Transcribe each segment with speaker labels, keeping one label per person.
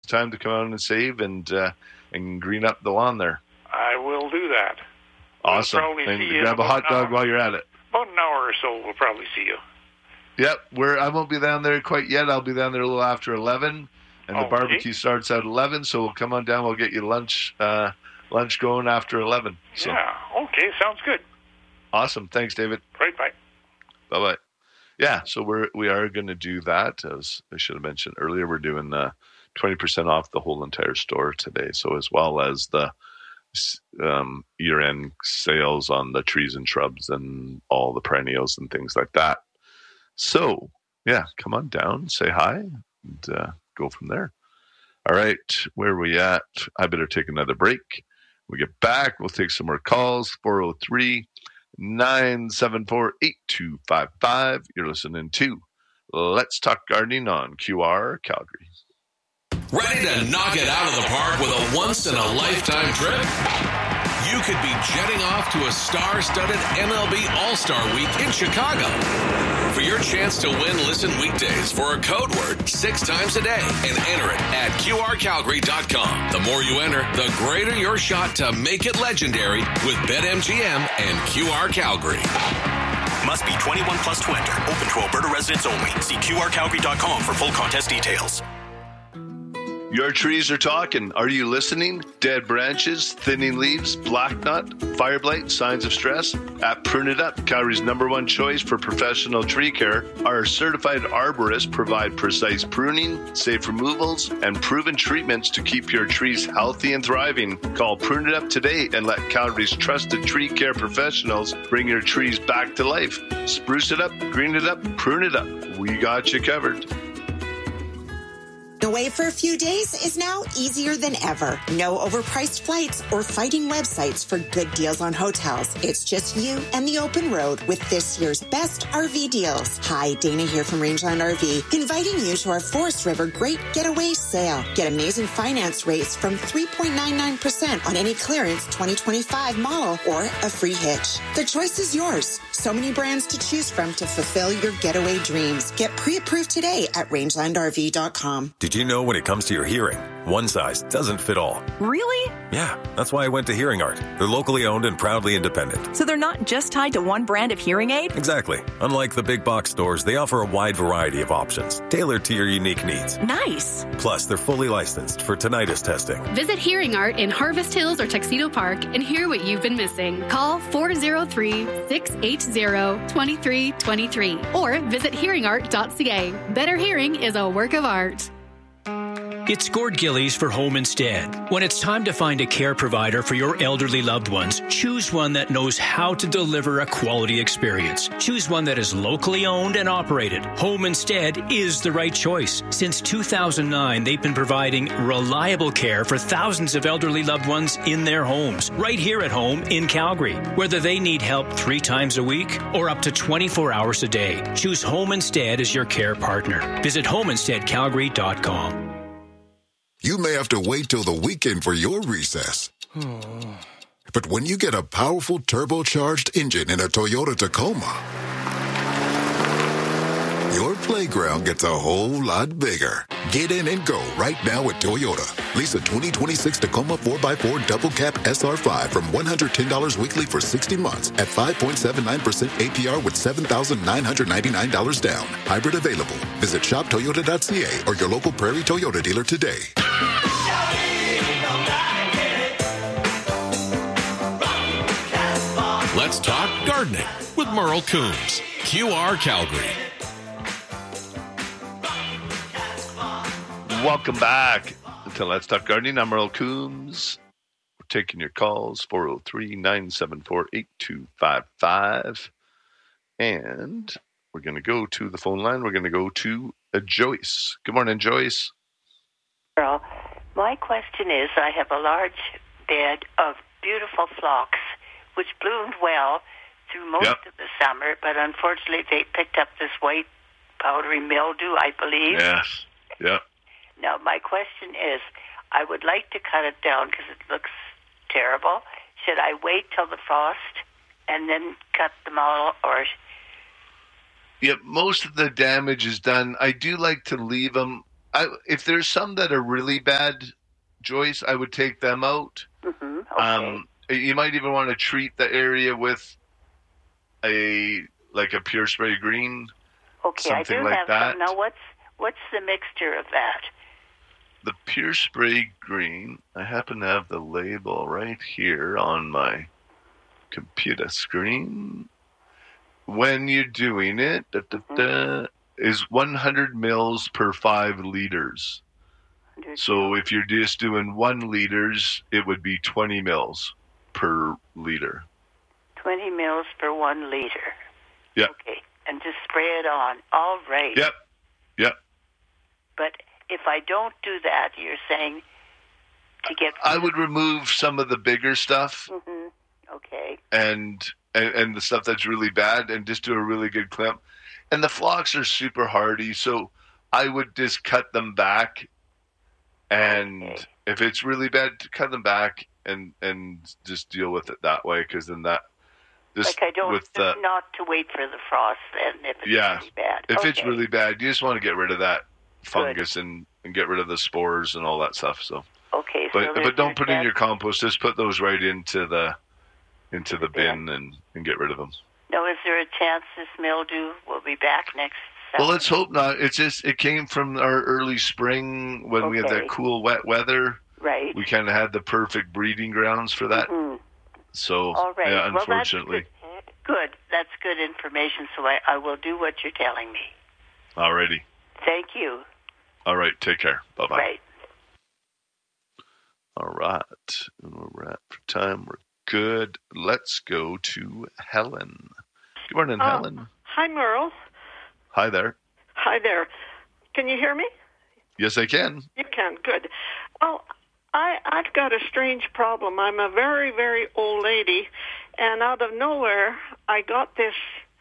Speaker 1: time to come out and save and green up the lawn there.
Speaker 2: I will do that.
Speaker 1: Awesome.
Speaker 2: We'll
Speaker 1: and grab a hot dog while you're at it.
Speaker 2: About an hour or so, we'll probably see you.
Speaker 1: Yep, I won't be down there quite yet. I'll be down there a little after 11, and the barbecue starts at 11. So we'll come on down. We'll get you lunch going after 11. So.
Speaker 2: Yeah. Okay. Sounds good.
Speaker 1: Awesome. Thanks, David.
Speaker 2: Right. Bye.
Speaker 1: Bye. Yeah. So we are going to do that. As I should have mentioned earlier, we're doing 20% off the whole entire store today. So as well as the year-end sales on the trees and shrubs and all the perennials and things like that. So, yeah, come on down, say hi, and go from there. All right, where are we at? I better take another break. When we get back, we'll take some more calls, 403-974-8255. You're listening to Let's Talk Gardening on QR Calgary.
Speaker 3: Ready to knock it out of the park with a once-in-a-lifetime trip? You could be jetting off to a star-studded MLB All-Star Week in Chicago. For your chance to win, listen weekdays for a code word 6 times a day and enter it at QRCalgary.com. The more you enter, the greater your shot to make it legendary with BetMGM and QR Calgary.
Speaker 4: Must be 21 plus to enter. Open to Alberta residents only. See QRCalgary.com for full contest details.
Speaker 1: Your trees are talking. Are you listening? Dead branches, thinning leaves, black knot, fire blight, signs of stress? At Prune It Up, Calgary's #1 choice for professional tree care, our certified arborists provide precise pruning, safe removals, and proven treatments to keep your trees healthy and thriving. Call Prune It Up today and let Calgary's trusted tree care professionals bring your trees back to life. Spruce it up, green it up, prune it up. We got you covered.
Speaker 5: Away for a few days is now easier than ever. No overpriced flights or fighting websites for good deals on hotels. It's just you and the open road with this year's best RV deals. Hi, Dana here from Rangeland RV, inviting you to our Forest River Great Getaway Sale. Get amazing finance rates from 3.99% on any clearance 2025 model or a free hitch. The choice is yours. So many brands to choose from to fulfill your getaway dreams. Get pre-approved today at rangelandrv.com.
Speaker 6: Did you know when it comes to your hearing, one size doesn't fit all?
Speaker 7: Really?
Speaker 6: Yeah, that's why I went to Hearing Art. They're locally owned and proudly independent.
Speaker 7: So they're not just tied to one brand of hearing aid?
Speaker 6: Exactly. Unlike the big box stores, they offer a wide variety of options, tailored to your unique needs.
Speaker 7: Nice.
Speaker 6: Plus, they're fully licensed for tinnitus testing.
Speaker 8: Visit Hearing Art in Harvest Hills or Tuxedo Park and hear what you've been missing. Call 403-680-2323 or visit hearingart.ca. Better hearing is a work of art.
Speaker 9: It's Gord Gillies for Home Instead. When it's time to find a care provider for your elderly loved ones, choose one that knows how to deliver a quality experience. Choose one that is locally owned and operated. Home Instead is the right choice. Since 2009, they've been providing reliable care for thousands of elderly loved ones in their homes, right here at home in Calgary. Whether they need help 3 times a week or up to 24 hours a day, choose Home Instead as your care partner. Visit homeinsteadcalgary.com.
Speaker 10: You may have to wait till the weekend for your recess. But when you get a powerful turbocharged engine in a Toyota Tacoma, your playground gets a whole lot bigger. Get in and go right now at Toyota. Lease a 2026 Tacoma 4x4 Double Cab SR5 from $110 weekly for 60 months at 5.79% APR with $7,999 down. Hybrid available. Visit shoptoyota.ca or your local Prairie Toyota dealer today.
Speaker 3: Let's talk gardening with Merle Coombs, QR Calgary.
Speaker 1: Welcome back to Let's Talk Gardening. I'm Merle Coombs. We're taking your calls, 403-974-8255. And we're going to go to the phone line. We're going to go to Joyce. Good morning, Joyce.
Speaker 11: Merle, my question is, I have a large bed of beautiful phlox, which bloomed well through most of the summer, but unfortunately they picked up this white powdery mildew, I believe.
Speaker 1: Yes, yep.
Speaker 11: Now, my question is, I would like to cut it down because it looks terrible. Should I wait till the frost and then cut them all, or...
Speaker 1: Yeah, most of the damage is done. I do like to leave them If there's some that are really bad, Joyce, I would take them out.
Speaker 11: Okay.
Speaker 1: You might even want to treat the area with a Pure Spray Green.
Speaker 11: Okay, I do have some. Now, what's the mixture of that?
Speaker 1: The Pure Spray Green, I happen to have the label right here on my computer screen. When you're doing it, is 100 mils per 5 liters. So if you're just doing 1 liters, it would be 20 mils per liter.
Speaker 11: 20 mils per 1 liter.
Speaker 1: Yep.
Speaker 11: Okay, and just spray it on. All right.
Speaker 1: Yep.
Speaker 11: But if I don't do that, you're saying to get...
Speaker 1: I would remove some of the bigger stuff.
Speaker 11: Okay.
Speaker 1: And the stuff that's really bad, and just do a really good clip. And the phlox are super hardy, so I would just cut them back. And if it's really bad, cut them back and just deal with it that way, because then that...
Speaker 11: I don't not to wait for the frost then if it's really bad.
Speaker 1: If it's really bad, you just want to get rid of that fungus and get rid of the spores and all that stuff. So
Speaker 11: okay,
Speaker 1: but don't put in your compost. Just put those right into the bin and get rid of them.
Speaker 11: Now, is there a chance this mildew will be back next summer?
Speaker 1: Well, let's hope not. It came from our early spring when we had that cool, wet weather.
Speaker 11: Right.
Speaker 1: We kind of had the perfect breeding grounds for that. So,
Speaker 11: all right.
Speaker 1: yeah, unfortunately.
Speaker 11: Well, good. That's good information, so I will do what you're telling me.
Speaker 1: All righty.
Speaker 11: Thank you.
Speaker 1: All right. Take care. Bye-bye.
Speaker 11: Right.
Speaker 1: All right. We're at for time. We're good. Let's go to Helen. Good morning, Helen.
Speaker 12: Hi, Merle.
Speaker 1: Hi there.
Speaker 12: Hi there. Can you hear me?
Speaker 1: Yes, I can.
Speaker 12: You can. Good. Well, I've got a strange problem. I'm a very, very old lady, and out of nowhere, I got this...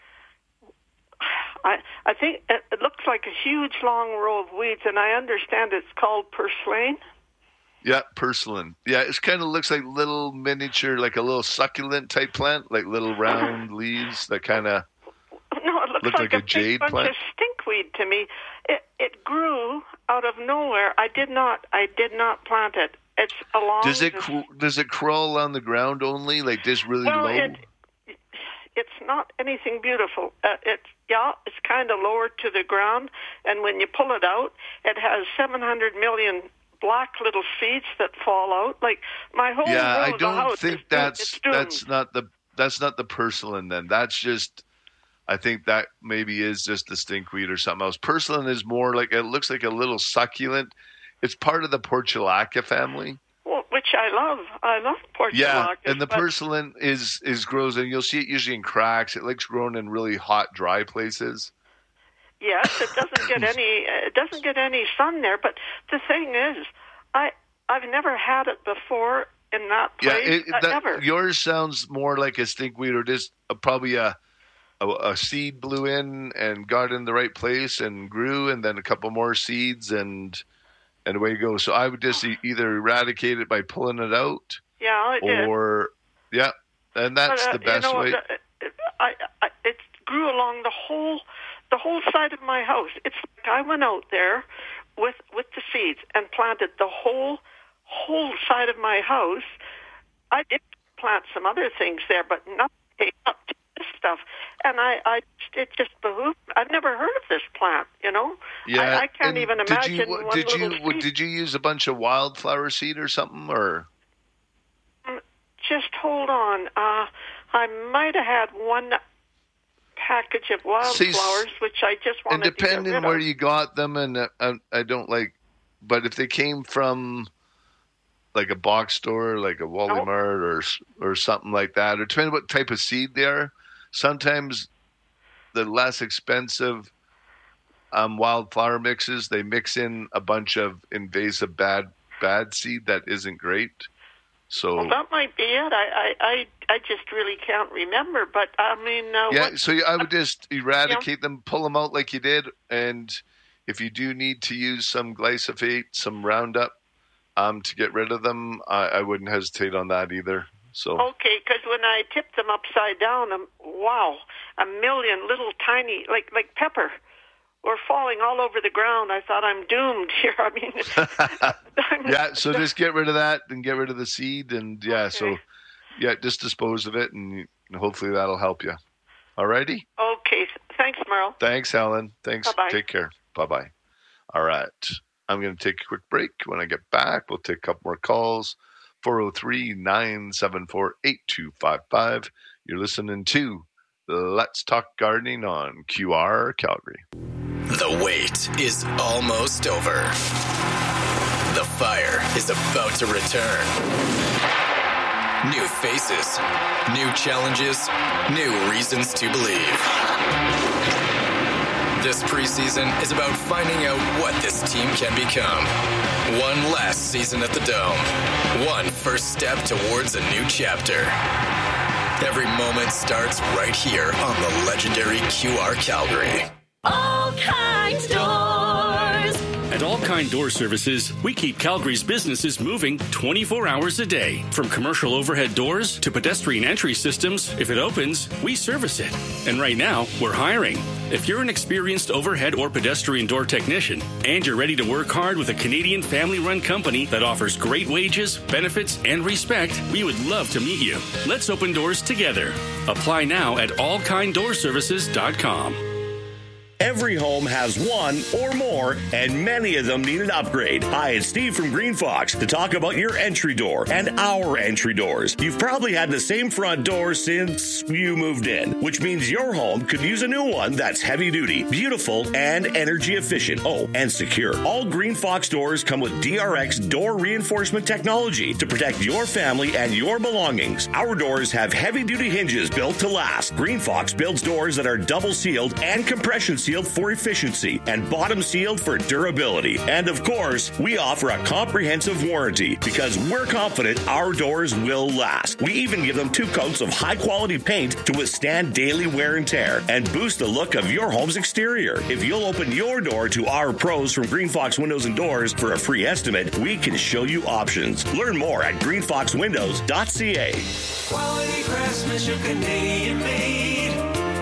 Speaker 12: I think it looks like a huge long row of weeds, and I understand it's called purslane.
Speaker 1: Yeah, purslane. Yeah, it kind of looks like little miniature, like a little succulent type plant, like little round leaves that kind of
Speaker 12: look like a
Speaker 1: jade
Speaker 12: bunch
Speaker 1: plant.
Speaker 12: of stinkweed to me. It grew out of nowhere. I did not plant it. It's along.
Speaker 1: Does it crawl on the ground only, like this really low?
Speaker 12: It's not anything beautiful. It's kind of lower to the ground, and when you pull it out, it has 700 million black little seeds that fall out. Like my whole
Speaker 1: I don't
Speaker 12: house
Speaker 1: think that's not the purslane. Then that's just. I think that maybe is just the stinkweed or something else. Purslane is more like, it looks like a little succulent. It's part of the Portulaca family.
Speaker 12: Well, which I love. I love Portulaca.
Speaker 1: Yeah, and the purslane is grows, and you'll see it usually in cracks. It likes growing in really hot, dry places.
Speaker 12: Yes, it doesn't get any sun there. But the thing is, I've never had it before in that place. Ever.
Speaker 1: Yours sounds more like a stinkweed, or just probably a seed blew in and got in the right place and grew, and then a couple more seeds, and away you go. So I would just either eradicate it by pulling it out.
Speaker 12: Yeah, I did.
Speaker 1: And that's the best way.
Speaker 12: It grew along the whole side of my house. It's like I went out there with the seeds and planted the whole side of my house. I did plant some other things there, but nothing up to this stuff. And it just behooved. I've never heard of this plant,
Speaker 1: Yeah,
Speaker 12: I can't even imagine
Speaker 1: Did you use a bunch of wildflower seed or something, or?
Speaker 12: Just hold on. I might have had one package of wildflowers, which I just wanted to get rid of.
Speaker 1: And depending where you got them, and I don't like, but if they came from like a box store, like a Walmart or something like that, or depending what type of seed they are, sometimes the less expensive wildflower mixes, they mix in a bunch of invasive bad seed that isn't great. So
Speaker 12: that might be it. I just really can't remember. But I mean,
Speaker 1: so I would just eradicate them, pull them out like you did, and if you do need to use some glyphosate, some Roundup, to get rid of them, I wouldn't hesitate on that either. So
Speaker 12: okay, because when I tipped them upside down, a million little tiny, like pepper, were falling all over the ground. I thought, I'm doomed here. I mean,
Speaker 1: yeah. So just get rid of that and get rid of the seed, and so just dispose of it, and hopefully that'll help you. All righty.
Speaker 12: Okay. Thanks, Merle.
Speaker 1: Thanks, Helen. Thanks.
Speaker 12: Bye-bye.
Speaker 1: Take care. Bye-bye. All right. I'm going to take a quick break. When I get back, we'll take a couple more calls. 403-974-8255. You're listening to Let's Talk Gardening on QR Calgary.
Speaker 13: The wait is almost over. The fire is about to return. New faces, new challenges, new reasons to believe. This preseason is about finding out what this team can become. One last season at the Dome. One first step towards a new chapter. Every moment starts right here on the legendary QR Calgary.
Speaker 7: All Kind Doors.
Speaker 14: At All Kind Door Services, we keep Calgary's businesses moving 24 hours a day. From commercial overhead doors to pedestrian entry systems, if it opens, we service it. And right now, we're hiring. If you're an experienced overhead or pedestrian door technician and you're ready to work hard with a Canadian family-run company that offers great wages, benefits, and respect, we would love to meet you. Let's open doors together. Apply now at allkinddoorservices.com.
Speaker 15: Every home has one or more, and many of them need an upgrade. Hi, it's Steve from Green Fox to talk about your entry door and our entry doors. You've probably had the same front door since you moved in, which means your home could use a new one that's heavy duty, beautiful, and energy efficient. Oh, and secure. All Green Fox doors come with DRX door reinforcement technology to protect your family and your belongings. Our doors have heavy duty hinges built to last. Green Fox builds doors that are double sealed and compression sealed for efficiency and bottom sealed for durability. And of course, we offer a comprehensive warranty because we're confident our doors will last. We even give them 2 coats of high quality paint to withstand daily wear and tear and boost the look of your home's exterior. If you'll open your door to our pros from Green Fox Windows and Doors for a free estimate, we can show you options. Learn more at greenfoxwindows.ca.
Speaker 16: Quality craftsmanship, Canadian made.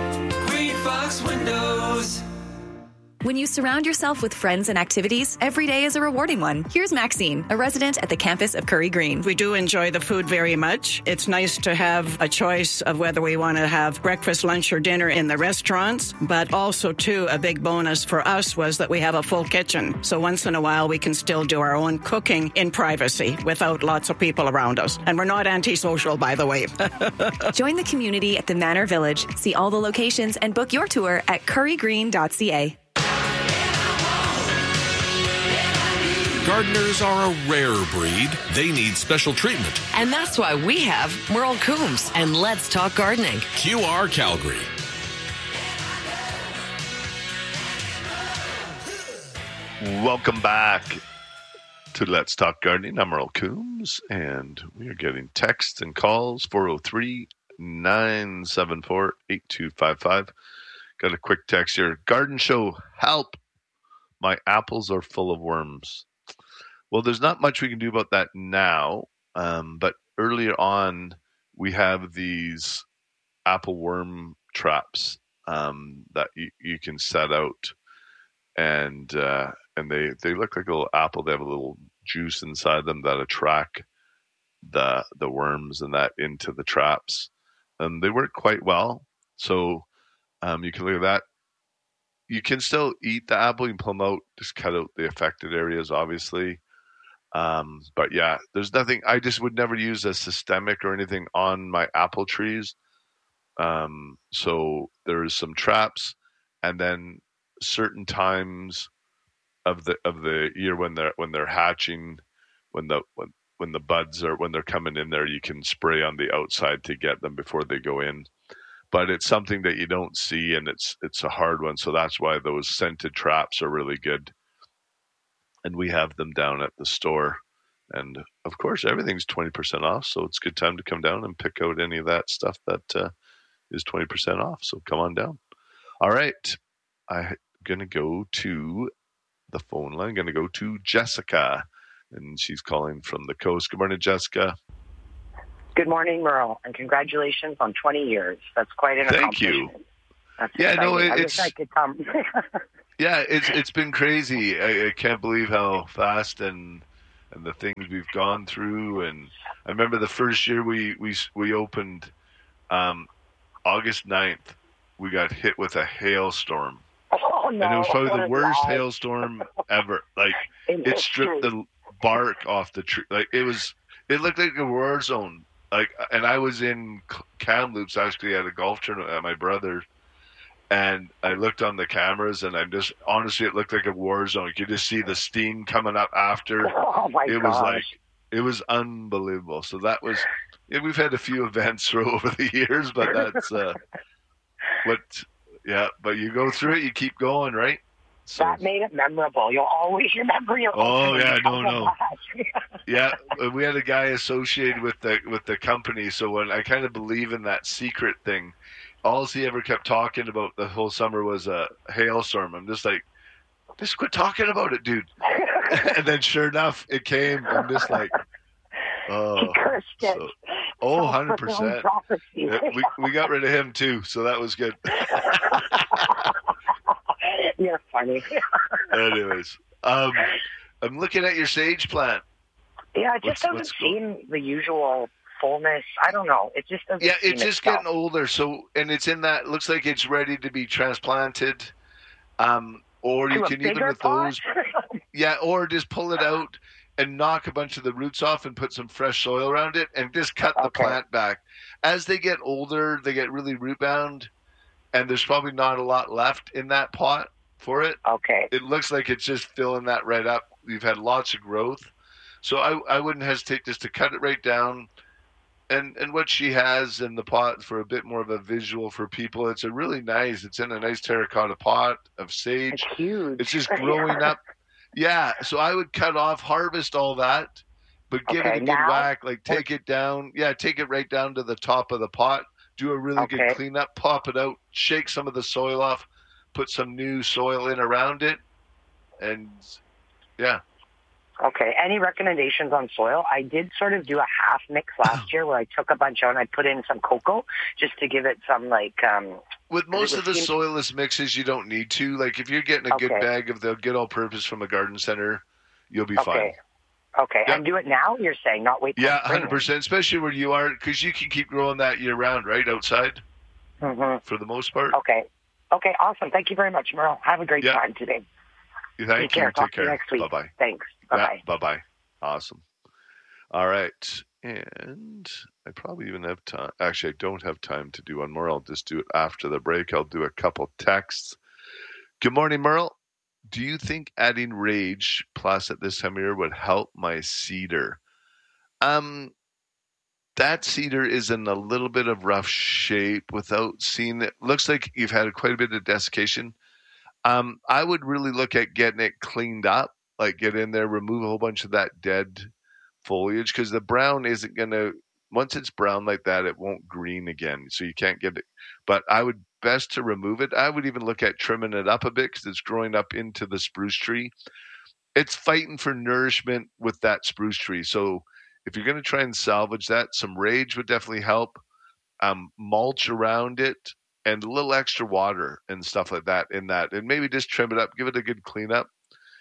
Speaker 16: Green Fox Windows.
Speaker 7: When you surround yourself with friends and activities, every day is a rewarding one. Here's Maxine, a resident at the campus of Curry Green.
Speaker 17: We do enjoy the food very much. It's nice to have a choice of whether we want to have breakfast, lunch, or dinner in the restaurants. But also, too, a big bonus for us was that we have a full kitchen. So once in a while, we can still do our own cooking in privacy without lots of people around us. And we're not antisocial, by the way.
Speaker 7: Join the community at the Manor Village. See all the locations and book your tour at currygreen.ca.
Speaker 3: Gardeners are a rare breed. They need special treatment.
Speaker 18: And that's why we have Merle Coombs and Let's Talk Gardening.
Speaker 3: QR Calgary.
Speaker 1: Welcome back to Let's Talk Gardening. I'm Merle Coombs, and we are getting texts and calls, 403-974-8255. Got a quick text here. Garden show, help. My apples are full of worms. Well, there's not much we can do about that now, but earlier on, we have these apple worm traps that you can set out, and they look like a little apple. They have a little juice inside them that attract the worms and that into the traps. They work quite well, so you can look at that. You can still eat the apple. You can pull them out, just cut out the affected areas, obviously. But yeah, there's nothing. I just would never use a systemic or anything on my apple trees. So there's some traps, and then certain times of the year when they're hatching, when the buds are, when they're coming in there, you can spray on the outside to get them before they go in. But it's something that you don't see, and it's a hard one. So that's why those scented traps are really good. And we have them down at the store. And of course, everything's 20% off. So it's a good time to come down and pick out any of that stuff that is 20% off. So come on down. All right. I'm going to go to the phone line. I'm going to go to Jessica. And she's calling from the coast. Good morning, Jessica.
Speaker 19: Good morning, Merle, and congratulations on 20 years. That's quite an accomplishment.
Speaker 1: Thank you.
Speaker 19: That's
Speaker 1: yeah,
Speaker 19: exciting.
Speaker 1: no,
Speaker 19: I wish I could come.
Speaker 1: Yeah, it's been crazy. I can't believe how fast and the things we've gone through. And I remember the first year we opened, August 9th, we got hit with a hailstorm.
Speaker 19: Oh, no.
Speaker 1: And it was probably the worst hailstorm ever. Like, it stripped the bark off the tree. Like, it looked like a war zone. Like, and I was in Kamloops actually at a golf tournament at my brother's. And I looked on the cameras, and honestly, it looked like a war zone. You could just see the steam coming up after.
Speaker 19: Oh my gosh.
Speaker 1: It was unbelievable. So that was, we've had a few events over the years, but that's but you go through it, you keep going, right? So,
Speaker 19: that made it memorable. You'll always remember your
Speaker 1: no. Yeah, we had a guy associated with the company, so when I kind of believe in that secret thing, all he ever kept talking about the whole summer was a hailstorm. I'm just like, just quit talking about it, dude. And then sure enough, it came. I'm just like, oh,
Speaker 19: he cursed it.
Speaker 1: 100%. Yeah, we got rid of him too, so that was good.
Speaker 19: You're funny.
Speaker 1: Anyways, I'm looking at your sage plant.
Speaker 19: Yeah, it just doesn't seem the usual fullness. I don't know. It just doesn't.
Speaker 1: Yeah, it's just getting older. So, and it's in that. Looks like it's ready to be transplanted. Or you can even with those. Yeah, or just pull it out and knock a bunch of the roots off and put some fresh soil around it and just cut the plant back. As they get older, they get really root bound, and there's probably not a lot left in that pot for it.
Speaker 19: Okay.
Speaker 1: It looks like it's just filling that right up. You've had lots of growth. So I wouldn't hesitate just to cut it right down. And what she has in the pot for a bit more of a visual for people, it's a really nice, it's in a nice terracotta pot of sage.
Speaker 19: It's huge.
Speaker 1: It's just growing up. Yeah, so I would cut off, harvest all that, but give it a good whack, like take it down. Yeah, take it right down to the top of the pot. Do a really good cleanup, pop it out, shake some of the soil off, put some new soil in around it, and yeah.
Speaker 19: Okay. Any recommendations on soil? I did sort of do a half mix last year where I took a bunch out and I put in some cocoa just to give it some
Speaker 1: with most of the soilless mixes, you don't need to. Like if you're getting a good bag of the Get All Purpose from a garden center, you'll be fine.
Speaker 19: Okay. Yep. And do it now, you're saying, not wait till spring.
Speaker 1: 100%, especially where you are, because you can keep growing that year round, right, outside? Mm-hmm. For the most part.
Speaker 19: Okay. Okay, awesome. Thank you very much, Merle. Have a great time today.
Speaker 1: Thank you.
Speaker 19: Take
Speaker 1: care.
Speaker 19: Next week.
Speaker 1: Bye-bye.
Speaker 19: Thanks. Bye-bye.
Speaker 1: Bye-bye. Awesome. All right. And I probably even have time. Actually, I don't have time to do one more. I'll just do it after the break. I'll do a couple texts. Good morning, Merle. Do you think adding Rage Plus at this time of year would help my cedar? That cedar is in a little bit of rough shape without seeing it. Looks like you've had quite a bit of desiccation. I would really look at getting it cleaned up, like get in there, remove a whole bunch of that dead foliage, because the brown isn't going to, once it's brown like that, it won't green again. So you can't get it. But I would best to remove it. I would even look at trimming it up a bit because it's growing up into the spruce tree. It's fighting for nourishment with that spruce tree. So if you're going to try and salvage that, some Rage would definitely help. Mulch around it. And a little extra water and stuff like that in that. And maybe just trim it up, give it a good cleanup.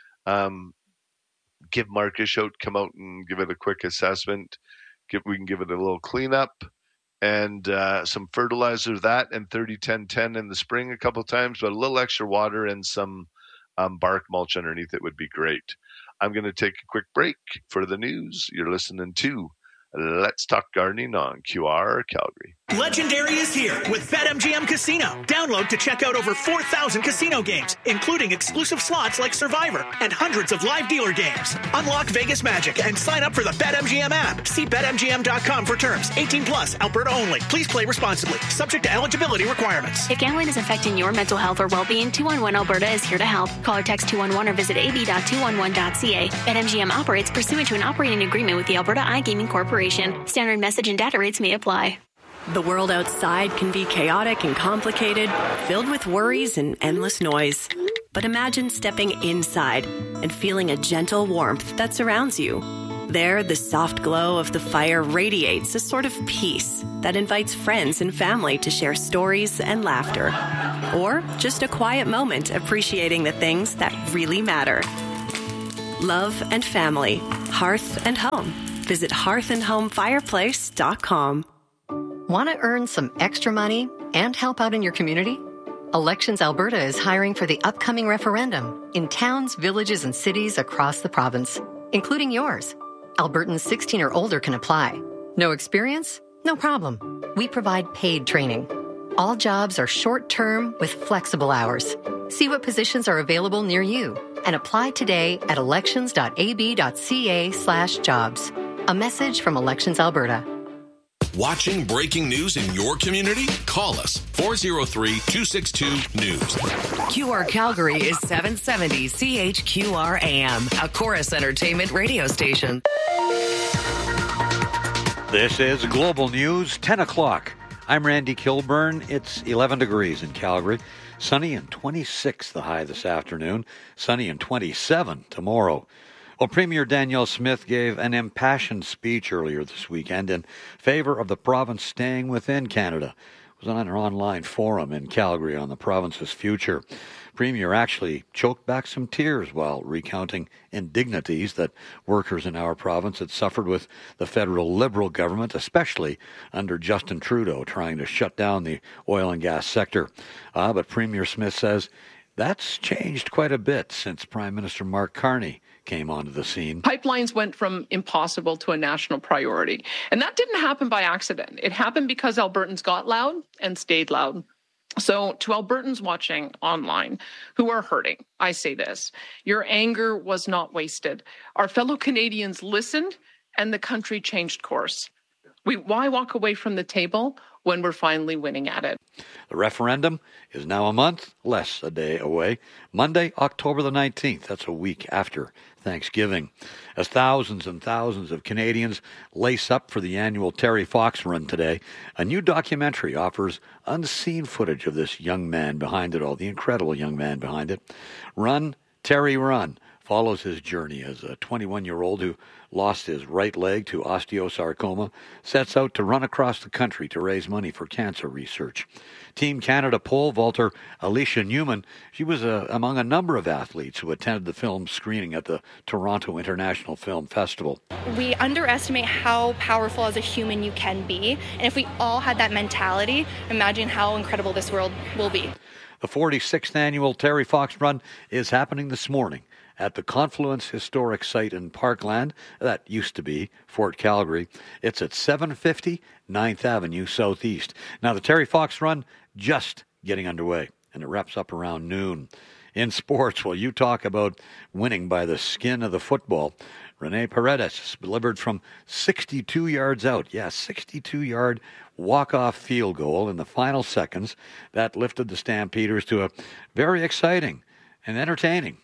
Speaker 1: Give Mark a shout, come out and give it a quick assessment. We can give it a little cleanup and some fertilizer, that and 30-10-10 in the spring a couple of times, but a little extra water and some bark mulch underneath it would be great. I'm going to take a quick break for the news. You're listening to Let's Talk Gardening on QR Calgary.
Speaker 20: Legendary is here with BetMGM Casino. Download to check out over 4,000 casino games, including exclusive slots like Survivor and hundreds of live dealer games. Unlock Vegas magic and sign up for the BetMGM app. See BetMGM.com for terms. 18 plus, Alberta only. Please play responsibly. Subject to eligibility requirements.
Speaker 8: If gambling is affecting your mental health or well-being, 211 Alberta is here to help. Call or text 211 or visit ab.211.ca. BetMGM operates pursuant to an operating agreement with the Alberta iGaming Corporation. Standard message and data rates may apply.
Speaker 18: The world outside can be chaotic and complicated, filled with worries and endless noise. But imagine stepping inside and feeling a gentle warmth that surrounds you. There, the soft glow of the fire radiates a sort of peace that invites friends and family to share stories and laughter. Or just a quiet moment appreciating the things that really matter. Love and family, hearth and home. Visit hearthandhomefireplace.com.
Speaker 21: Want to earn some extra money and help out in your community? Elections Alberta is hiring for the upcoming referendum in towns, villages, and cities across the province, including yours. Albertans 16 or older can apply. No experience? No problem. We provide paid training. All jobs are short-term with flexible hours. See what positions are available near you and apply today at elections.ab.ca/jobs. A message from Elections Alberta.
Speaker 3: Watching breaking news in your community? Call us 403-262-NEWS.
Speaker 22: QR Calgary is 770 CHQR AM, a Chorus Entertainment radio station.
Speaker 23: This is Global News, 10 o'clock. I'm Randy Kilburn. It's 11 degrees in Calgary. Sunny and 26 the high this afternoon. Sunny and 27 tomorrow. Well, Premier Danielle Smith gave an impassioned speech earlier this weekend in favor of the province staying within Canada. It was on an online forum in Calgary on the province's future. Premier actually choked back some tears while recounting indignities that workers in our province had suffered with the federal Liberal government, especially under Justin Trudeau trying to shut down the oil and gas sector. But Premier Smith says that's changed quite a bit since Prime Minister Mark Carney came onto the scene.
Speaker 24: Pipelines went from impossible to a national priority. And that didn't happen by accident. It happened because Albertans got loud and stayed loud. So to Albertans watching online who are hurting, I say this: your anger was not wasted. Our fellow Canadians listened and the country changed course. Why walk away from the table when we're finally winning at it?
Speaker 23: The referendum is now a month, less a day away. Monday, October the 19th. That's a week after Thanksgiving. As thousands and thousands of Canadians lace up for the annual Terry Fox Run today, a new documentary offers unseen footage of this young man behind it all, the incredible young man behind it. Run, Terry Run follows his journey as a 21-year-old who lost his right leg to osteosarcoma, sets out to run across the country to raise money for cancer research. Team Canada pole vaulter Alicia Newman, she was among a number of athletes who attended the film screening at the Toronto International Film Festival.
Speaker 25: We underestimate how powerful as a human you can be, and if we all had that mentality, imagine how incredible this world will be.
Speaker 23: The 46th annual Terry Fox Run is happening this morning at the Confluence Historic Site in Parkland. That used to be Fort Calgary. It's at 750 9th Avenue Southeast. Now, the Terry Fox Run just getting underway, and it wraps up around noon. In sports, well, you talk about winning by the skin of the football. Rene Paredes delivered from 62 yards out. 62-yard walk-off field goal in the final seconds. That lifted the Stampeders to a very exciting and entertaining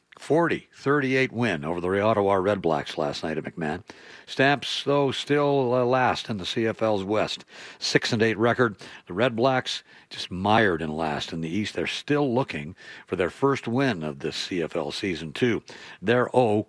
Speaker 23: 40-38 win over the Ottawa Red Blacks last night at McMahon. Stamps, though, still last in the CFL's West. 6-8 record. The Red Blacks just mired in last in the East. They're still looking for their first win of this CFL season, too. They're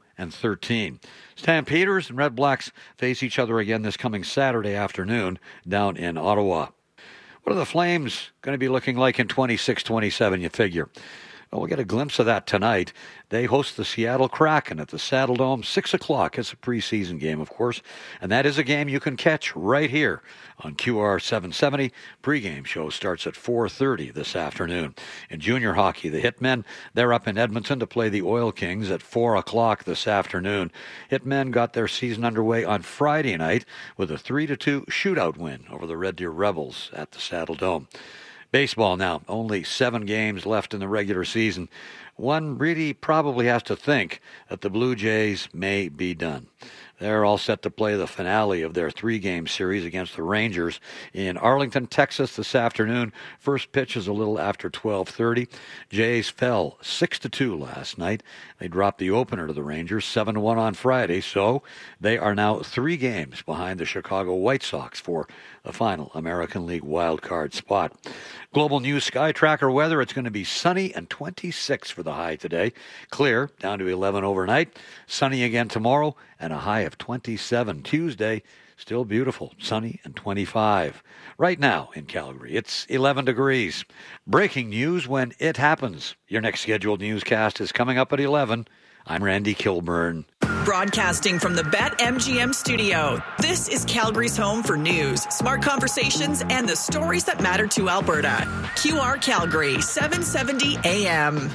Speaker 23: 0-13. Stampeders and Red Blacks face each other again this coming Saturday afternoon down in Ottawa. What are the Flames going to be looking like in 26-27, you figure? Well, we'll get a glimpse of that tonight. They host the Seattle Kraken at the Saddle Dome, 6 o'clock. It's a preseason game, of course, and that is a game you can catch right here on QR 770. Pre-game show starts at 4:30 this afternoon. In junior hockey, the Hitmen, they're up in Edmonton to play the Oil Kings at 4 o'clock this afternoon. Hitmen got their season underway on Friday night with a 3-2 shootout win over the Red Deer Rebels at the Saddle Dome. Baseball now, only 7 games left in the regular season. One really probably has to think that the Blue Jays may be done. They're all set to play the finale of their 3-game series against the Rangers in Arlington, Texas this afternoon. First pitch is a little after 12:30. Jays fell 6-2 last night. They dropped the opener to the Rangers 7-1 on Friday, so they are now 3 games behind the Chicago White Sox for the final American League wild card spot. Global News Sky Tracker weather, it's going to be sunny and 26 for the high today. Clear down to 11 overnight. Sunny again tomorrow and a high of 27. Tuesday, still beautiful, sunny and 25. Right now in Calgary, it's 11 degrees. Breaking news when it happens. Your next scheduled newscast is coming up at 11. I'm Randy Kilburn.
Speaker 2: Broadcasting from the BetMGM studio, this is Calgary's home for news, smart conversations, and the stories that matter to Alberta. QR Calgary, 770 AM.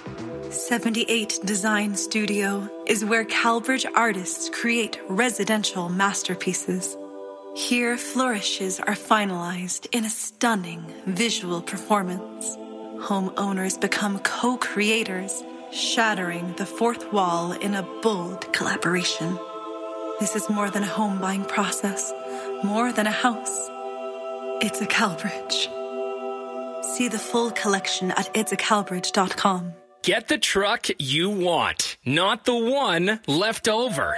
Speaker 4: 78 Design Studio is where CalBridge artists create residential masterpieces. Here, flourishes are finalized in a stunning visual performance. Homeowners become co-creators, shattering the fourth wall in a bold collaboration. This is more than a home buying process, more than a house. It's a CalBridge. See the full collection at itsacalbridge.com.
Speaker 5: Get the truck you want, not the one left over.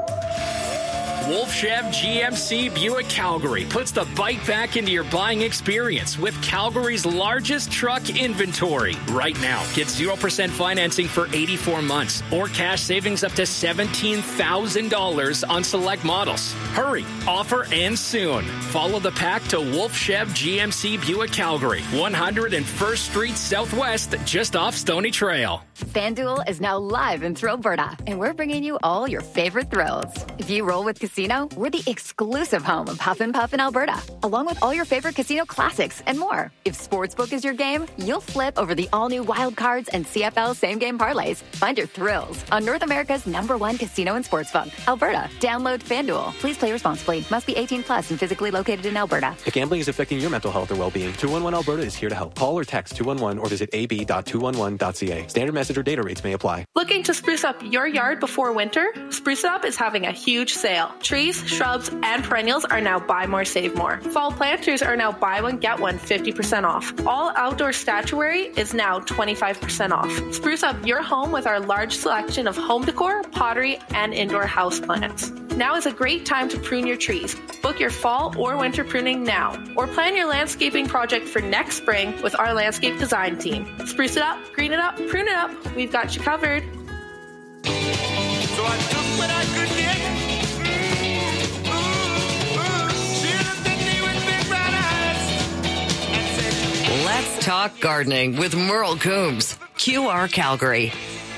Speaker 5: Wolf Chev GMC Buick Calgary puts the bike back into your buying experience with Calgary's largest truck inventory. Right now, get 0% financing for 84 months or cash savings up to $17,000 on select models. Hurry, offer ends soon. Follow the pack to Wolf Chev GMC Buick Calgary, 101st Street Southwest, just off Stony Trail.
Speaker 6: FanDuel is now live in Thrillberta, and we're bringing you all your favorite thrills. If you roll with Casino, we're the exclusive home of Huff and Puff in Alberta, along with all your favorite casino classics and more. If Sportsbook is your game, you'll flip over the all-new Wild Cards and CFL same-game parlays. Find your thrills on North America's #1 casino and sportsbook, Alberta. Download FanDuel. Please play responsibly. Must be 18 plus and physically located in Alberta.
Speaker 9: If gambling is affecting your mental health or well-being, 211 Alberta is here to help. Call or text 211 or visit ab.211.ca. Standard message or data rates may apply.
Speaker 26: Looking to spruce up your yard before winter? Spruce It Up is having a huge sale. Trees, shrubs, and perennials are now buy more, save more. Fall planters are now buy one, get one 50% off. All outdoor statuary is now 25% off. Spruce up your home with our large selection of home decor, pottery, and indoor house plants. Now is a great time to prune your trees. Book your fall or winter pruning now, or plan your landscaping project for next spring with our landscape design team. Spruce it up, green it up, prune it up. We've got you covered.
Speaker 16: So I took what I could get.
Speaker 22: Let's talk gardening with Merle Coombs. QR Calgary.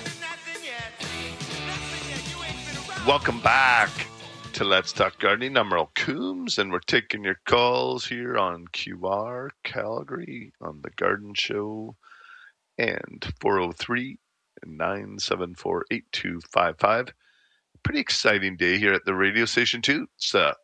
Speaker 1: Welcome back to Let's Talk Gardening. I'm Merle Coombs, and we're taking your calls here on QR Calgary on the Garden Show, and 403-974-8255. Pretty exciting day here at the radio station too. It's not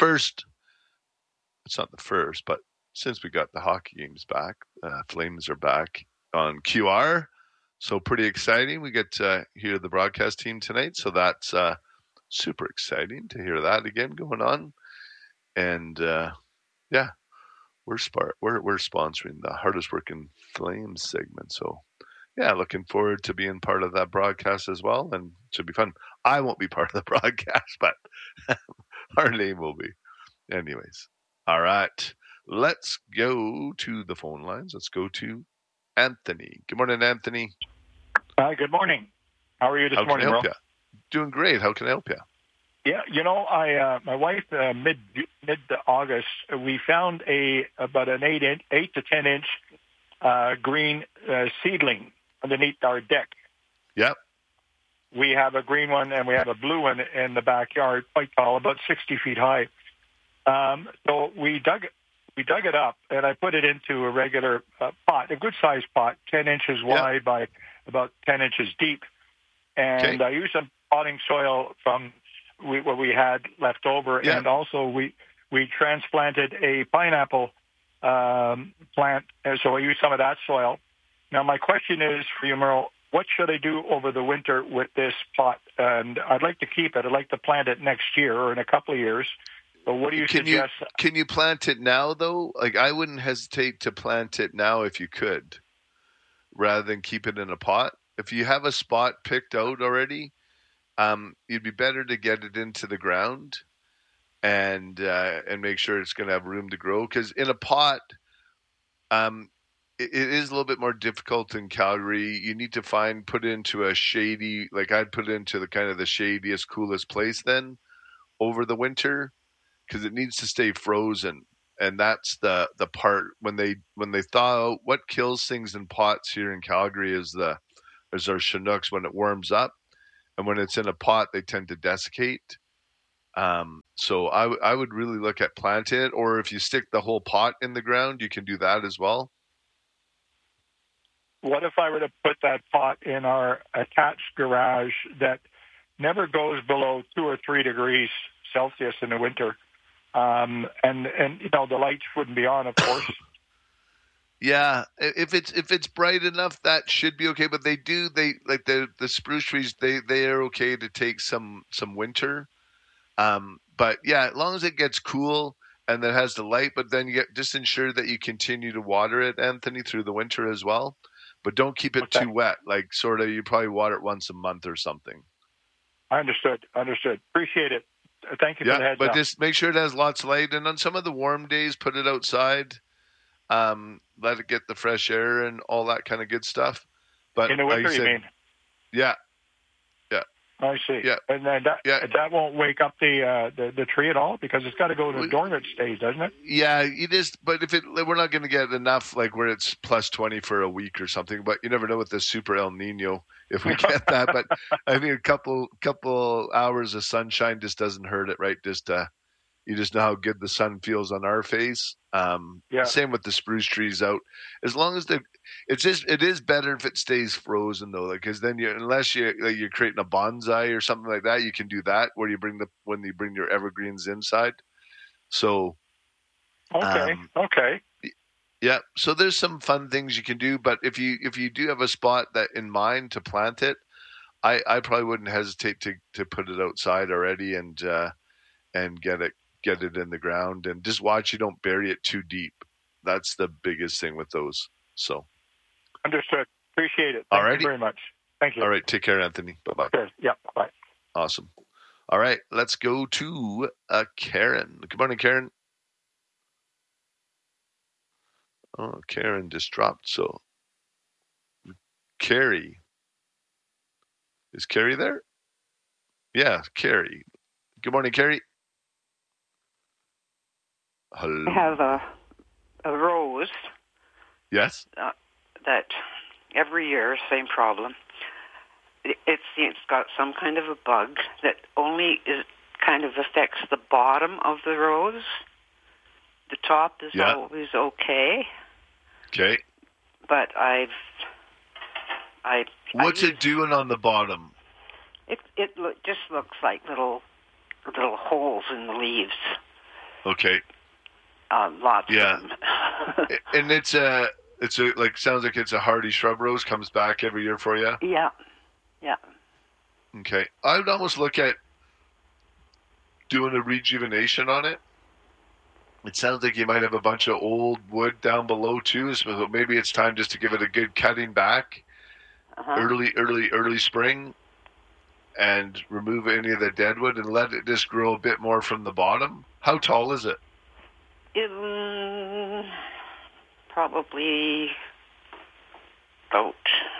Speaker 1: the first, but since we got the hockey games back, Flames are back on QR. So pretty exciting. We get to hear the broadcast team tonight. So that's super exciting to hear that again going on. And yeah, we're sponsoring the hardest working Flames segment. So yeah, looking forward to being part of that broadcast as well. And it should be fun. I won't be part of the broadcast, but our name will be. Anyways, all right. Let's go to the phone lines. Let's go to Anthony. Good morning, Anthony.
Speaker 27: Good morning. How are you this morning, Merle?
Speaker 1: Doing great. How can I help you?
Speaker 27: Yeah, my wife, mid August, we found about an 8 to 10 inch green seedling underneath our deck.
Speaker 1: Yep.
Speaker 27: We have a green one and we have a blue one in the backyard, quite tall, about 60 feet high. So we dug it up, and I put it into a regular pot, a good-sized pot, 10 inches wide by about 10 inches deep. And I used some potting soil from what we had left over, and also we transplanted a pineapple plant, and so I used some of that soil. Now, my question is for you, Merle, what should I do over the winter with this pot? And I'd like to keep it. I'd like to plant it next year or in a couple of years. But what do you suggest?
Speaker 1: Can you plant it now, though? Like, I wouldn't hesitate to plant it now if you could, rather than keep it in a pot. If you have a spot picked out already, it'd be better to get it into the ground and make sure it's going to have room to grow. Because in a pot, it is a little bit more difficult in Calgary. You need to put it into a shady, like I'd put it into the kind of the shadiest, coolest place then over the winter, because it needs to stay frozen. And that's the part when they thaw out. What kills things in pots here in Calgary is our Chinooks when it warms up, and when it's in a pot they tend to desiccate. So I would really look at planting it, or if you stick the whole pot in the ground, you can do that as well.
Speaker 27: What if I were to put that pot in our attached garage that never goes below 2 or 3 degrees Celsius in the winter? And the lights wouldn't be on, of course.
Speaker 1: Yeah, if it's bright enough, that should be okay. But they like the spruce trees, they are okay to take some winter. But yeah, as long as it gets cool and that has the light, but then just ensure that you continue to water it, Anthony, through the winter as well. But don't keep it too wet. Like sort of, you probably water it once a month or something.
Speaker 27: Understood. Appreciate it. Thank you for the heads
Speaker 1: but
Speaker 27: up.
Speaker 1: just make sure it has lots of light. And on some of the warm days, put it outside. Let it get the fresh air and all that kind of good stuff. But
Speaker 27: in the winter, you mean?
Speaker 1: Yeah.
Speaker 27: I see.
Speaker 1: Yeah.
Speaker 27: And then that won't wake up the tree at all, because it's got to go to a dormant stage, doesn't it?
Speaker 1: Yeah, but we're not going to get enough like where it's plus 20 for a week or something. But you never know with the super El Nino if we get that. But I think a couple hours of sunshine just doesn't hurt it, right? You just know how good the sun feels on our face. Same with the spruce trees out. As long as it is better if it stays frozen though, because then unless you're creating a bonsai or something like that, you can do that where when you bring your evergreens inside. So.
Speaker 27: Okay.
Speaker 1: Yeah. So there's some fun things you can do, but if you do have a spot that in mind to plant it, I probably wouldn't hesitate to put it outside already and get it in the ground, and just watch you don't bury it too deep. That's the biggest thing with those. So
Speaker 27: understood. Appreciate it. Thank you very much. Thank you.
Speaker 1: All right. Take care, Anthony. Bye-bye.
Speaker 27: Sure. Yeah. Bye.
Speaker 1: Awesome. All right. Let's go to Karen. Good morning, Karen. Oh, Karen just dropped. So Carrie. Is Carrie there? Yeah, Carrie. Good morning, Carrie. Hello.
Speaker 10: I have a rose.
Speaker 1: Yes.
Speaker 10: That every year, same problem. It's got some kind of a bug that only kind of affects the bottom of the rose. The top is always okay.
Speaker 1: Okay.
Speaker 10: But
Speaker 1: What's it doing on the bottom?
Speaker 10: It just looks like little holes in the leaves.
Speaker 1: Okay.
Speaker 10: Lots of them.
Speaker 1: And it's like sounds like it's a hardy shrub rose, comes back every year for you?
Speaker 10: Yeah.
Speaker 1: Okay. I would almost look at doing a rejuvenation on it. It sounds like you might have a bunch of old wood down below too, so maybe it's time just to give it a good cutting back early spring, and remove any of the dead wood and let it just grow a bit more from the bottom. How tall is it?
Speaker 10: Probably about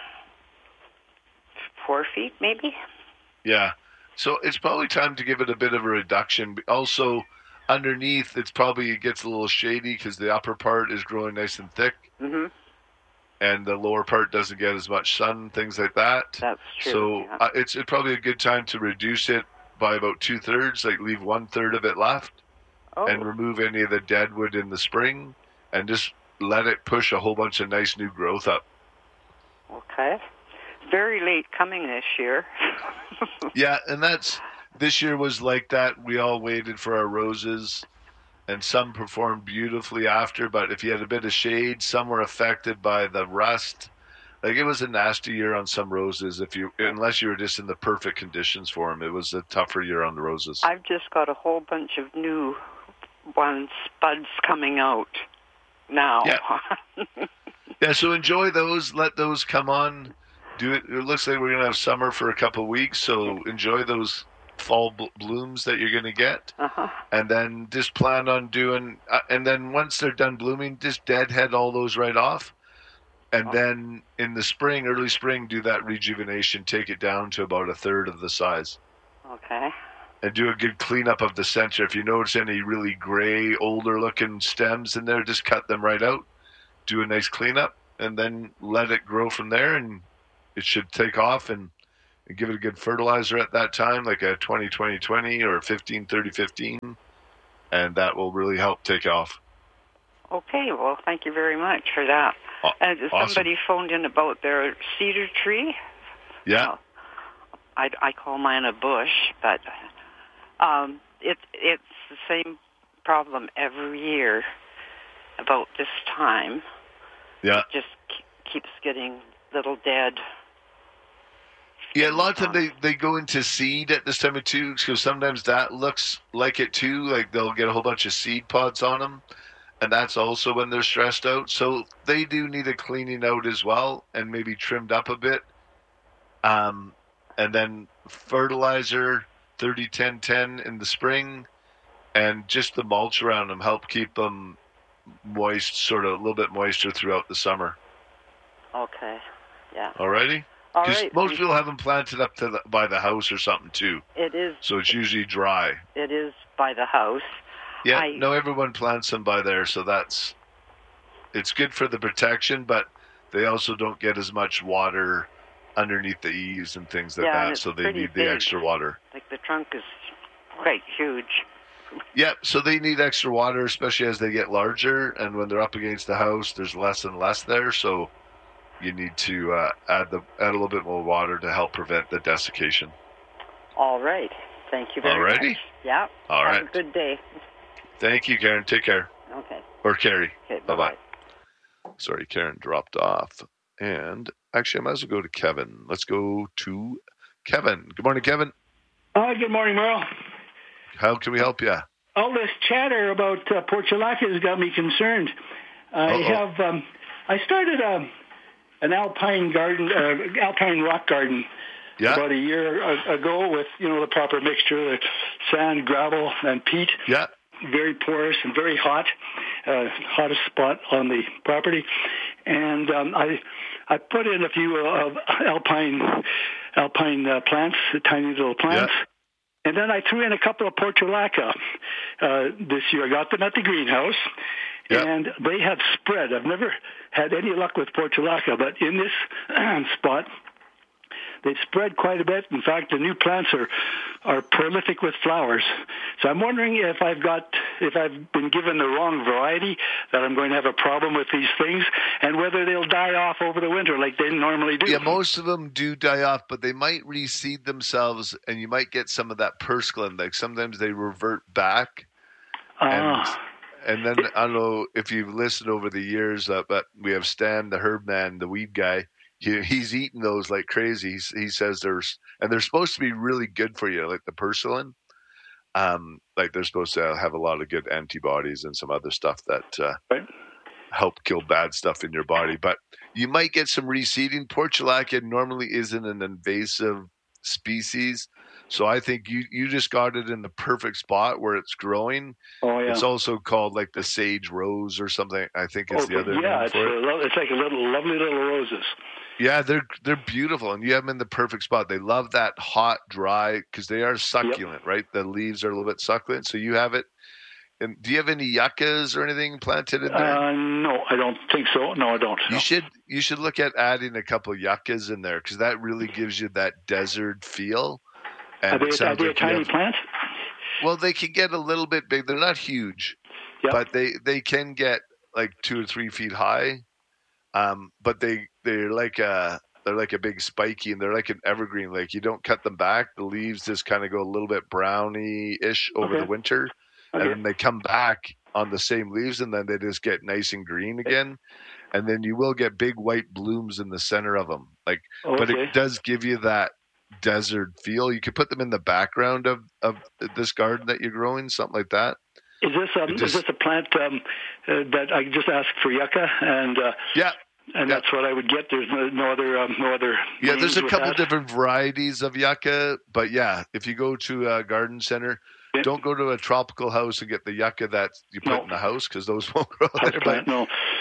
Speaker 10: 4 feet, maybe.
Speaker 1: Yeah. So it's probably time to give it a bit of a reduction. Also, underneath, it gets a little shady because the upper part is growing nice and thick.
Speaker 10: Mm-hmm.
Speaker 1: And the lower part doesn't get as much sun, things like that.
Speaker 10: That's true.
Speaker 1: So it's probably a good time to reduce it by about 2/3, like leave 1/3 of it left. And remove any of the dead wood in the spring, and just let it push a whole bunch of nice new growth up.
Speaker 10: Okay. Very late coming this year.
Speaker 1: Yeah, and this year was like that. We all waited for our roses, and some performed beautifully after, but if you had a bit of shade, some were affected by the rust. Like, it was a nasty year on some roses unless you were just in the perfect conditions for them. It was a tougher year on the roses.
Speaker 10: I've just got a whole bunch of new buds coming out now.
Speaker 1: Yeah, so enjoy those. Let those come on. It looks like we're going to have summer for a couple of weeks, so enjoy those fall blooms that you're going to get. And then just plan on doing, and then once they're done blooming, just deadhead all those right off. And then in the spring, early spring, do that rejuvenation, take it down to about a third of the size.
Speaker 10: Okay.
Speaker 1: And do a good cleanup of the center. If you notice any really gray, older looking stems in there, just cut them right out. Do a nice cleanup and then let it grow from there, and it should take off, and give it a good fertilizer at that time, like a 20-20-20 or 15-30-15, and that will really help take off.
Speaker 10: Okay, well, thank you very much for that. And somebody phoned in about their cedar tree.
Speaker 1: Yeah.
Speaker 10: Well, I call mine a bush, but it's the same problem every year about this time.
Speaker 1: Yeah.
Speaker 10: It just keeps getting little dead.
Speaker 1: Yeah, a lot of times they go into seed at this time of too, because sometimes that looks like it too. Like they'll get a whole bunch of seed pods on them, and that's also when they're stressed out. So they do need a cleaning out as well, and maybe trimmed up a bit. And then fertilizer 30-10-10 in the spring, and just the mulch around them help keep them moist, sort of a little bit moister throughout the summer.
Speaker 10: Okay, yeah.
Speaker 1: Alrighty?
Speaker 10: All
Speaker 1: Because
Speaker 10: right.
Speaker 1: most people have them planted up to by the house or something too.
Speaker 10: It is.
Speaker 1: So it's usually dry.
Speaker 10: It is by the house.
Speaker 1: Yeah, no, everyone plants them by there, so it's good for the protection, but they also don't get as much water underneath the eaves and things like
Speaker 10: and
Speaker 1: that,
Speaker 10: it's
Speaker 1: so they
Speaker 10: pretty
Speaker 1: need the
Speaker 10: big.
Speaker 1: extra water.
Speaker 10: Like the trunk is quite huge.
Speaker 1: Yep, so they need extra water, especially as they get larger, and when they're up against the house, there's less and less there, so you need to add a little bit more water to help prevent the desiccation.
Speaker 10: All right. Thank you very
Speaker 1: Alrighty?
Speaker 10: much. Yeah.
Speaker 1: All
Speaker 10: Have
Speaker 1: right.
Speaker 10: a good day.
Speaker 1: Thank you, Karen. Take care.
Speaker 10: Okay.
Speaker 1: Or Carrie.
Speaker 10: Okay,
Speaker 1: bye-bye. Sorry, Karen dropped off. And actually, I might as well go to Kevin. Let's go to Kevin. Good morning, Kevin.
Speaker 7: Good morning, Merle.
Speaker 1: How can we help you?
Speaker 7: All this chatter about portulaca has got me concerned. I started an alpine garden, alpine rock garden, about a year ago with the proper mixture of sand, gravel, and peat.
Speaker 1: Yeah.
Speaker 7: Very porous and very hot, hottest spot on the property, and I put in a few alpine plants, tiny little plants.
Speaker 1: Yeah.
Speaker 7: And then I threw in a couple of portulaca this year. I got them at the greenhouse, and they have spread. I've never had any luck with portulaca, but in this spot, they've spread quite a bit. In fact, the new plants are prolific with flowers. So I'm wondering if I've been given the wrong variety, that I'm going to have a problem with these things, and whether they'll die off over the winter like they normally do.
Speaker 1: Yeah, most of them do die off, but they might reseed themselves, and you might get some of that purslane. Like sometimes they revert back. And then I don't know if you've listened over the years, but we have Stan, the herb man, the weed guy. He's eating those like crazy. He says they're supposed to be really good for you, like the purslane. Like they're supposed to have a lot of good antibodies and some other stuff that help kill bad stuff in your body. But you might get some reseeding. Portulaca normally isn't an invasive species, so I think you just got it in the perfect spot where it's growing.
Speaker 7: Oh yeah.
Speaker 1: It's also called like the sage rose or something. I think is the other name for it.
Speaker 7: It's like lovely little roses.
Speaker 1: Yeah, they're beautiful, and you have them in the perfect spot. They love that hot, dry, because they are succulent, right? The leaves are a little bit succulent, so you have it. And do you have any yuccas or anything planted in there?
Speaker 7: No, I don't think so. No, I don't.
Speaker 1: You should look at adding a couple of yuccas in there, because that really gives you that desert feel. And
Speaker 7: are they a tiny plant?
Speaker 1: Well, they can get a little bit big. They're not huge, but they can get like 2 or 3 feet high. But they're like a big spiky, and they're like an evergreen. Like you don't cut them back. The leaves just kind of go a little bit browny-ish over the winter, and then they come back on the same leaves, and then they just get nice and green again. And then you will get big white blooms in the center of them. But it does give you that desert feel. You could put them in the background of this garden that you're growing, something like that.
Speaker 7: Is this a plant that I just asked for yucca and that's what I would get? There's no other.
Speaker 1: Yeah, there's a couple different varieties of yucca, but if you go to a garden center, don't go to a tropical house and get the yucca that you put in the house, because those won't grow there.
Speaker 7: No.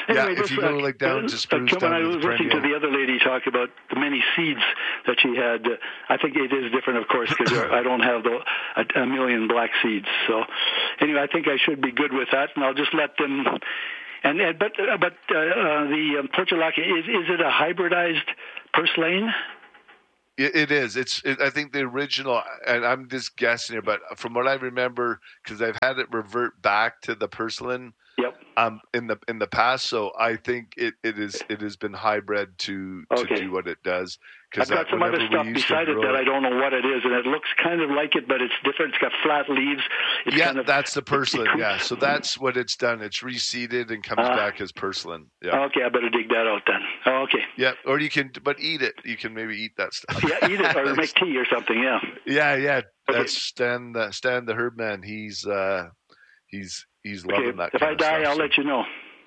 Speaker 7: Anyway,
Speaker 1: if you go down to Spruce,
Speaker 7: when I was listening to the other lady talk about the many seeds that she had, I think it is different, of course, because I don't have a million black seeds. So anyway, I think I should be good with that, and I'll just let them. But the Portulaca, is it a hybridized purslane?
Speaker 1: It is. I think the original, and I'm just guessing here, but from what I remember, because I've had it revert back to the purslane.
Speaker 7: Yep.
Speaker 1: In the past, so I think it has been hybrid to do what it does.
Speaker 7: I've got some other stuff beside it that I don't know what it is, and it looks kind of like it, but it's different. It's got flat leaves.
Speaker 1: That's the purslane. Yeah, so that's what it's done. It's reseeded and comes back as purslane. Yeah.
Speaker 7: Okay, I better dig that out then. Oh, okay.
Speaker 1: Yeah, or you can, but eat it. You can maybe eat that stuff.
Speaker 7: Yeah, eat it or make tea or something. Yeah.
Speaker 1: Yeah.
Speaker 7: Okay.
Speaker 1: That's Stan the Herb Man. He's loving that.
Speaker 7: If I die, I'll let you know.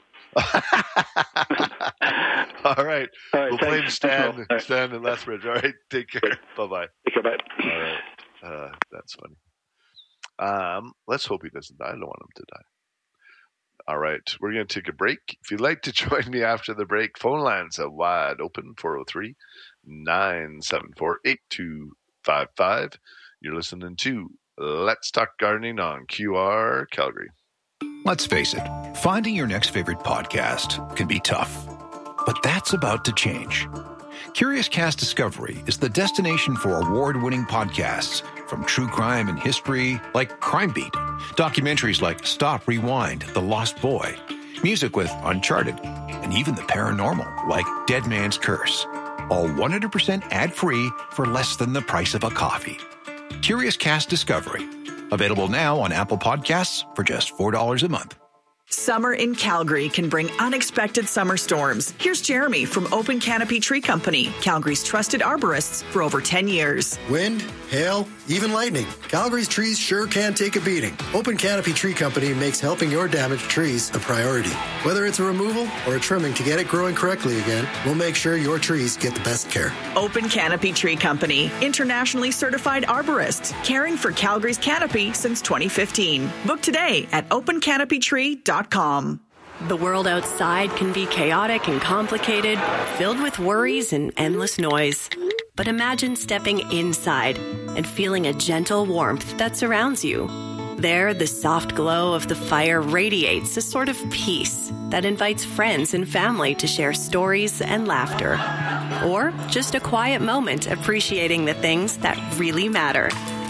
Speaker 1: All right. We'll blame Stan
Speaker 7: Right.
Speaker 1: Stan and Lethbridge. All right. Take care. Bye-bye.
Speaker 7: Take care. Bye.
Speaker 1: All right. That's funny. Let's hope he doesn't die. I don't want him to die. All right. We're going to take a break. If you'd like to join me after the break, phone lines are wide open, 403-974-8255. You're listening to Let's Talk Gardening on QR Calgary.
Speaker 11: Let's face it, finding your next favorite podcast can be tough. But that's about to change. Curious Cast Discovery is the destination for award-winning podcasts, from true crime and history like Crime Beat, documentaries like Stop, Rewind, The Lost Boy, music with Uncharted, and even the paranormal like Dead Man's Curse. All 100% ad-free for less than the price of a coffee. Curious Cast Discovery. Available now on Apple Podcasts for just $4 a month.
Speaker 2: Summer in Calgary can bring unexpected summer storms. Here's Jeremy from Open Canopy Tree Company, Calgary's trusted arborists for over 10 years.
Speaker 12: Wind, hail, even lightning. Calgary's trees sure can take a beating. Open Canopy Tree Company makes helping your damaged trees a priority. Whether it's a removal or a trimming to get it growing correctly again, we'll make sure your trees get the best care.
Speaker 2: Open Canopy Tree Company, internationally certified arborists, caring for Calgary's canopy since 2015. Book today at opencanopytree.com.
Speaker 18: The world outside can be chaotic and complicated, filled with worries and endless noise. But imagine stepping inside and feeling a gentle warmth that surrounds you. There, the soft glow of the fire radiates a sort of peace that invites friends and family to share stories and laughter. Or just a quiet moment appreciating the things that really matter.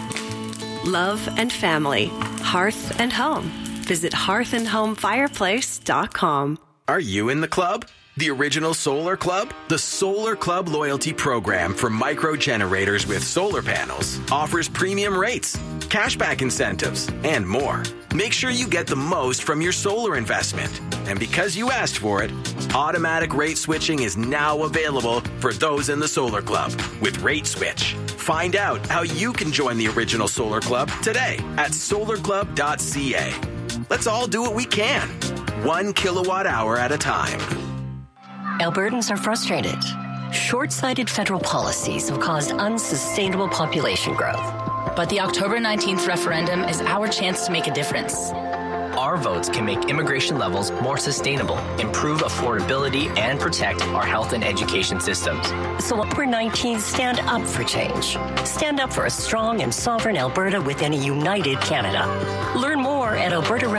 Speaker 18: Love and family, hearth and home. Visit hearthandhomefireplace.com.
Speaker 13: Are you in the club? The original Solar Club? The Solar Club loyalty program for micro generators with solar panels offers premium rates, cashback incentives, and more. Make sure you get the most from your solar investment. And because you asked for it, automatic rate switching is now available for those in the Solar Club with Rate Switch. Find out how you can join the original Solar Club today at solarclub.ca. Let's all do what we can, 1 kilowatt hour at a time.
Speaker 14: Albertans are frustrated. Short-sighted federal policies have caused unsustainable population growth.
Speaker 15: But the October 19th referendum is our chance to make a difference.
Speaker 17: Our votes can make immigration levels more sustainable, improve affordability, and protect our health and education systems.
Speaker 14: So October 19th, stand up for change. Stand up for a strong and sovereign Alberta within a united Canada. Learn more at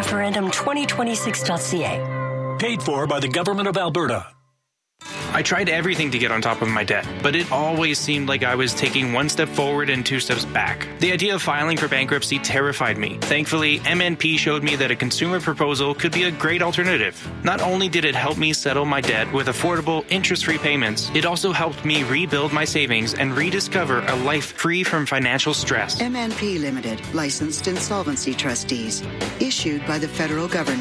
Speaker 14: albertareferendum2026.ca.
Speaker 19: Paid for by the Government of Alberta.
Speaker 28: I tried everything to get on top of my debt, but it always seemed like I was taking one step forward and 2 steps back. The idea of filing for bankruptcy terrified me. Thankfully, MNP showed me that a consumer proposal could be a great alternative. Not only did it help me settle my debt with affordable, interest-free payments, it also helped me rebuild my savings and rediscover a life free from financial stress.
Speaker 29: MNP Limited, licensed insolvency trustees, issued by the federal government.